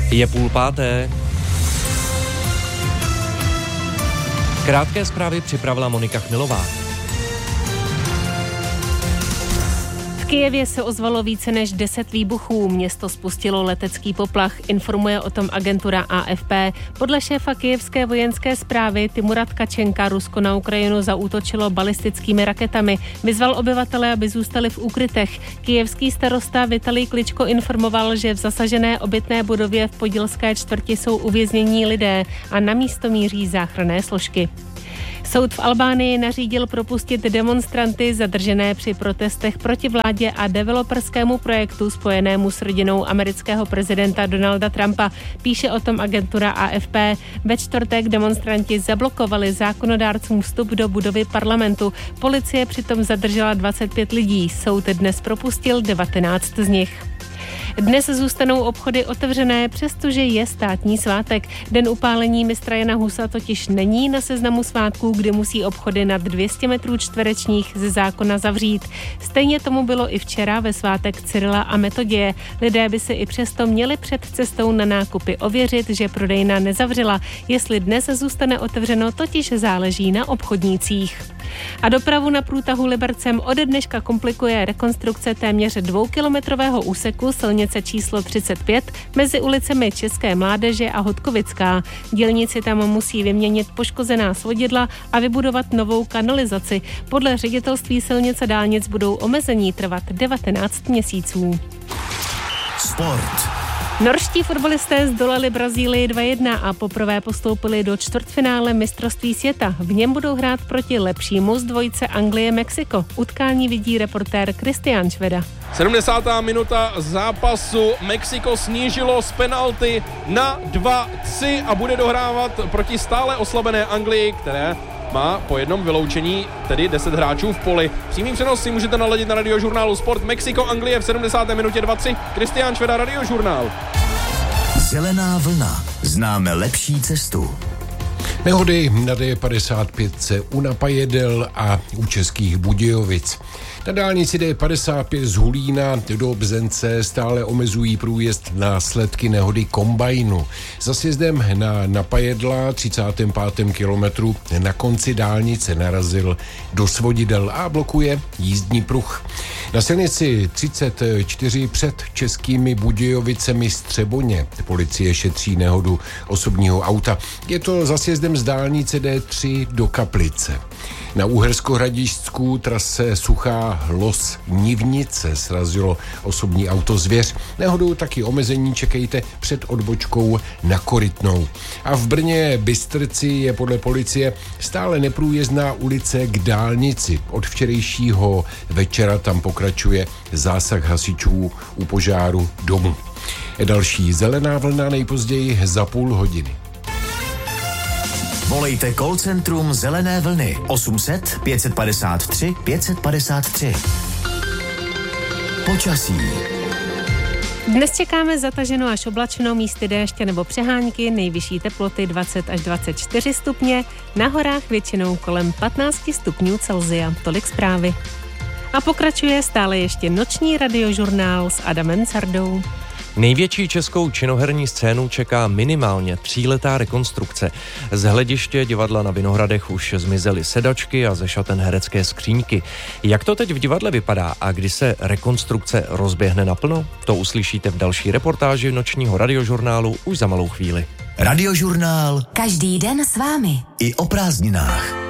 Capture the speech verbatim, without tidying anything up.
Je půl páté. Krátké zprávy připravila Monika Chmilová. V Kyjevě se ozvalo více než deset výbuchů. Město spustilo letecký poplach, informuje o tom agentura A F P. Podle šéfa kyjevské vojenské správy Timura Tkačenka Rusko na Ukrajinu zaútočilo balistickými raketami. Vyzval obyvatele, aby zůstali v úkrytech. Kyjevský starosta Vitalij Kličko informoval, že v zasažené obytné budově v podilské čtvrti jsou uvěznění lidé a na místo míří záchranné složky. Soud v Albánii nařídil propustit demonstranty zadržené při protestech proti vládě a developerskému projektu spojenému s rodinou amerického prezidenta Donalda Trumpa. Píše o tom agentura A F P. Ve čtvrtek demonstranti zablokovali zákonodárcům vstup do budovy parlamentu. Policie přitom zadržela dvacet pět lidí. Soud dnes propustil devatenáct z nich. Dnes zůstanou obchody otevřené, přestože je státní svátek. Den upálení mistra Jana Husa totiž není na seznamu svátků, kdy musí obchody nad dvě stě metrů čtverečních ze zákona zavřít. Stejně tomu bylo i včera ve svátek Cyrila a Metoděje. Lidé by si i přesto měli před cestou na nákupy ověřit, že prodejna nezavřela. Jestli dnes zůstane otevřeno, totiž záleží na obchodnících. A dopravu na průtahu Libercem ode dneška komplikuje rekonstrukce téměř dvoukilometrového úseku silnice číslo třicet pět mezi ulicemi České Mládeže a Hodkovická. Dělníci tam musí vyměnit poškozená svodidla a vybudovat novou kanalizaci. Podle ředitelství silnic a dálnic budou omezení trvat devatenáct měsíců. Sport. Norští fotbalisté zdolali Brazílii dva jedna a poprvé postoupili do čtvrtfinále mistrovství světa. V něm budou hrát proti lepšímu z dvojice Anglie-Mexiko. Utkání vidí reportér Kristián Šveda. sedmdesátá minuta zápasu. Mexiko snížilo z penalty na dva tři a bude dohrávat proti stále oslabené Anglii, které má po jednom vyloučení tedy deset hráčů v poli. Přímý přenos si můžete naladit na radiožurnálu Sport. Mexiko, Anglie v sedmdesáté minutě dva tři. Kristián Šveda, radiožurnál. Zelená vlna. Známe lepší cestu. Nehody na D padesát pět u Napajedel a u Českých Budějovic. Na dálnici D padesát pět z Hulína do Bzence stále omezují průjezd následky nehody kombajnu. Za sjezdem na Napajedla třicátém pátém kilometru na konci dálnice narazil do svodidel a blokuje jízdní pruh. Na silnici třicet čtyři před Českými Budějovicemi Střeboně policie šetří nehodu osobního auta. Je to za sjezdem z dálnice D tři do Kaplice. Na Uhersko-Hradišťsku trase Suchá Los Nivnice srazilo osobní auto Zvěř. Nehodu taky omezení čekejte před odbočkou na Korytnou. A v Brně Bystrci je podle policie stále neprůjezdná ulice k dálnici. Od včerejšího večera tam pokračuje zásah hasičů u požáru domu. Další zelená vlna nejpozději za půl hodiny. Volejte call centrum Zelené vlny osm set pět padesát tři pět padesát tři. Počasí. Dnes čekáme zataženo až oblačno, místy déště nebo přehánky, nejvyšší teploty dvacet až dvacet čtyři stupně, na horách většinou kolem patnáct stupňů Celsia. Tolik zprávy. A pokračuje stále ještě noční radiožurnál s Adamem Sardou. Největší českou činoherní scénu čeká minimálně tříletá rekonstrukce. Z hlediště divadla na Vinohradech už zmizely sedačky a ze šaten herecké skříňky. Jak to teď v divadle vypadá a kdy se rekonstrukce rozběhne naplno? To uslyšíte v další reportáži nočního radiožurnálu už za malou chvíli. Radiožurnál. Každý den s vámi. I o prázdninách.